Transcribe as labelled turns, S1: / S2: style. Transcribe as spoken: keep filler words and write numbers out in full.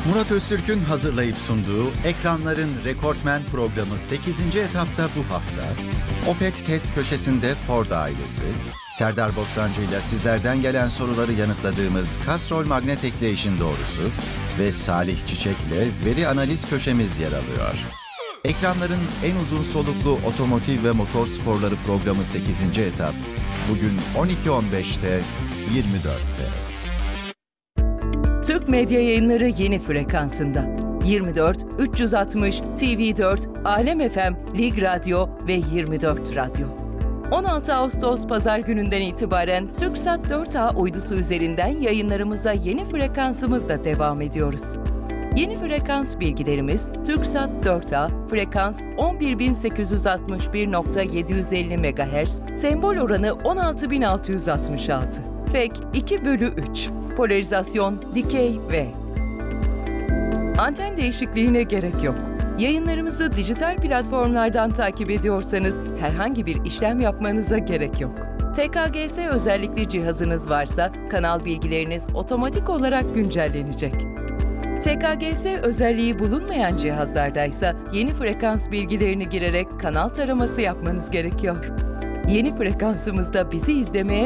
S1: Murat Öztürk'ün hazırlayıp sunduğu Ekranların Rekortmen programı sekizinci etapta bu hafta Opet Test Köşesi'nde Ford ailesi, Serdar Bostancı ile sizlerden gelen soruları yanıtladığımız Castrol Magnetek'le işin doğrusu ve Salih Çiçek ile veri analiz köşemiz yer alıyor. Ekranların en uzun soluklu otomotiv ve motor sporları programı sekizinci etap bugün on iki on beşte yirmi dörtte.
S2: Türk Medya Yayınları yeni frekansında yirmi dört üç yüz altmış T V dört, Alem F M, Lig Radyo ve yirmi dört Radyo. on altı Ağustos Pazar gününden itibaren TürkSat dört A uydusu üzerinden yayınlarımıza yeni frekansımızla devam ediyoruz. Yeni frekans bilgilerimiz TürkSat dört A, frekans on bir bin sekiz yüz altmış bir nokta yedi yüz elli megahertz, sembol oranı on altı bin altı yüz altmış altı, F E K iki bölü üç, polarizasyon dikey V. Anten değişikliğine gerek yok. Yayınlarımızı dijital platformlardan takip ediyorsanız herhangi bir işlem yapmanıza gerek yok. T K G S özellikli cihazınız varsa kanal bilgileriniz otomatik olarak güncellenecek. T K G S özelliği bulunmayan cihazlardaysa yeni frekans bilgilerini girerek kanal taraması yapmanız gerekiyor. Yeni frekansımızda bizi izlemeye